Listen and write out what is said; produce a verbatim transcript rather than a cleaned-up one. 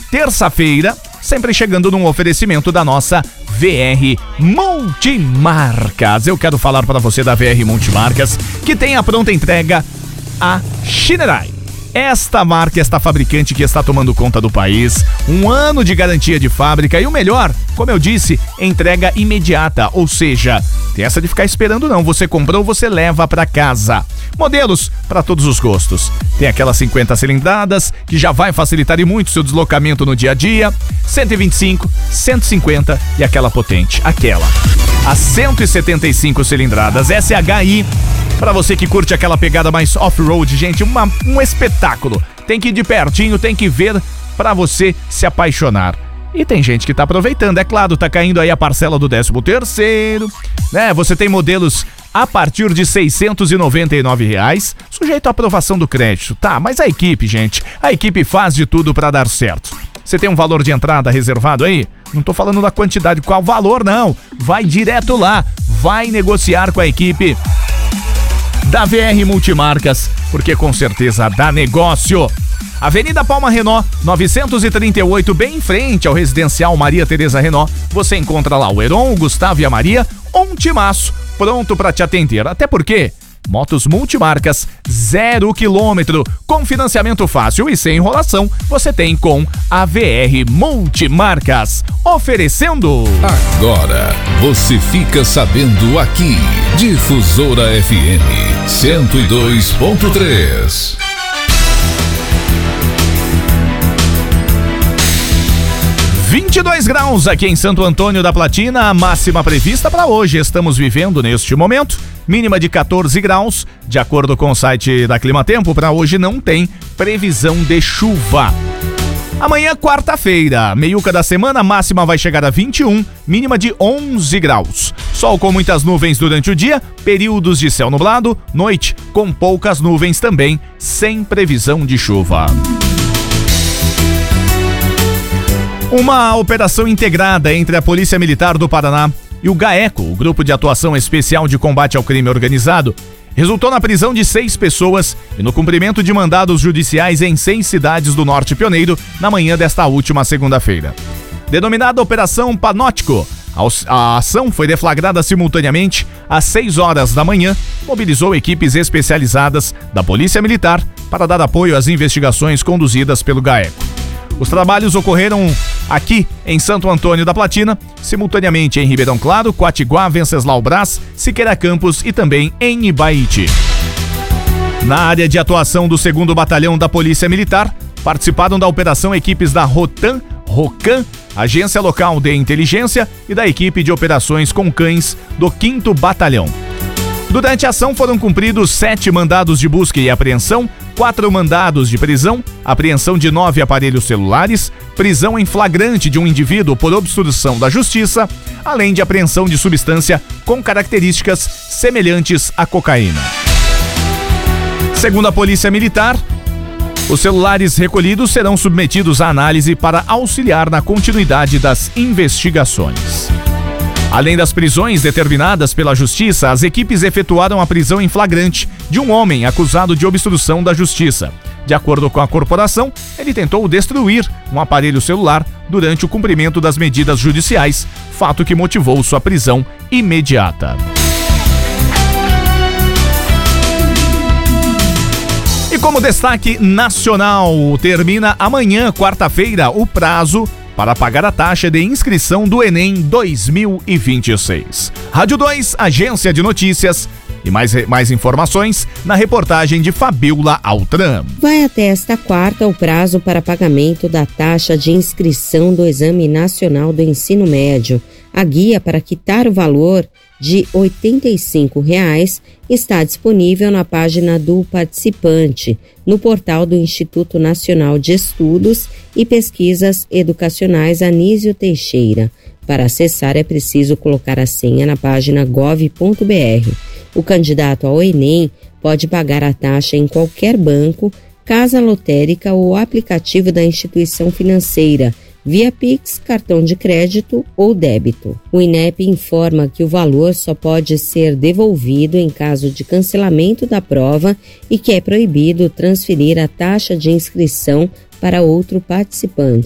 terça-feira, sempre chegando num oferecimento da nossa V R Multimarcas. Eu quero falar para você da V R Multimarcas, que tem a pronta entrega a Shinerai. Esta marca, esta fabricante que está tomando conta do país, um ano de garantia de fábrica e o melhor, como eu disse, entrega imediata, ou seja, tem essa de ficar esperando não, você comprou, você leva para casa. Modelos para todos os gostos. Tem aquelas cinquenta cilindradas, que já vai facilitar e muito seu deslocamento no dia a dia, cento e vinte e cinco, cento e cinquenta e aquela potente, aquela. As cento e setenta e cinco cilindradas S H I, para você que curte aquela pegada mais off-road, gente, uma, um espetáculo. Tem que ir de pertinho, tem que ver para você se apaixonar. E tem gente que tá aproveitando, é claro, tá caindo aí a parcela do décimo terceiro, né? Você tem modelos a partir de seiscentos e noventa e nove reais, sujeito à aprovação do crédito, tá? Mas a equipe, gente, a equipe faz de tudo para dar certo. Você tem um valor de entrada reservado aí? Não tô falando da quantidade, qual valor, não. Vai direto lá, vai negociar com a equipe da V R Multimarcas, porque com certeza dá negócio. Avenida Palma Renault, novecentos e trinta e oito, bem em frente ao residencial Maria Tereza Renault. Você encontra lá o Heron, o Gustavo e a Maria, um timaço pronto para te atender. Até porque motos multimarcas, zero quilômetro, com financiamento fácil e sem enrolação, você tem com a V R Multimarcas. Oferecendo... Agora você fica sabendo aqui, Difusora F M cento e dois ponto três. vinte e dois graus aqui em Santo Antônio da Platina, a máxima prevista para hoje. Estamos vivendo neste momento, mínima de quatorze graus. De acordo com o site da Climatempo, para hoje não tem previsão de chuva. Amanhã, quarta-feira, meiuca da semana, máxima vai chegar a vinte e um, mínima de onze graus. Sol com muitas nuvens durante o dia, períodos de céu nublado, noite com poucas nuvens também, sem previsão de chuva. Uma operação integrada entre a Polícia Militar do Paraná e o GAECO, o Grupo de Atuação Especial de Combate ao Crime Organizado, resultou na prisão de seis pessoas e no cumprimento de mandados judiciais em seis cidades do Norte Pioneiro na manhã desta última segunda-feira. Denominada Operação Panótico, a ação foi deflagrada simultaneamente às seis horas da manhã, mobilizou equipes especializadas da Polícia Militar para dar apoio às investigações conduzidas pelo GAECO. Os trabalhos ocorreram aqui em Santo Antônio da Platina, simultaneamente em Ribeirão Claro, Quatiguá, Venceslau Brás, Siqueira Campos e também em Ibaiti. Na área de atuação do segundo Batalhão da Polícia Militar, participaram da operação equipes da Rotan, Rocan, Agência Local de Inteligência, e da equipe de operações com cães do quinto Batalhão. Durante a ação foram cumpridos sete mandados de busca e apreensão, quatro mandados de prisão, apreensão de nove aparelhos celulares, prisão em flagrante de um indivíduo por obstrução da justiça, além de apreensão de substância com características semelhantes à cocaína. Segundo a Polícia Militar, os celulares recolhidos serão submetidos à análise para auxiliar na continuidade das investigações. Além das prisões determinadas pela Justiça, as equipes efetuaram a prisão em flagrante de um homem acusado de obstrução da Justiça. De acordo com a corporação, ele tentou destruir um aparelho celular durante o cumprimento das medidas judiciais, fato que motivou sua prisão imediata. E como destaque nacional, termina amanhã, quarta-feira, o prazo para pagar a taxa de inscrição do Enem dois mil e vinte e seis. Rádio dois, Agência de Notícias. E mais, mais informações na reportagem de Fabiola Altran. Vai até esta quarta o prazo para pagamento da taxa de inscrição do Exame Nacional do Ensino Médio. A guia para quitar o valor de oitenta e cinco reais está disponível na página do participante, no portal do Instituto Nacional de Estudos e Pesquisas Educacionais Anísio Teixeira. Para acessar é preciso colocar a senha na página gov ponto br. O candidato ao Enem pode pagar a taxa em qualquer banco, casa lotérica ou aplicativo da instituição financeira, via Pix, cartão de crédito ou débito. O INEP informa que o valor só pode ser devolvido em caso de cancelamento da prova e que é proibido transferir a taxa de inscrição para outro participante.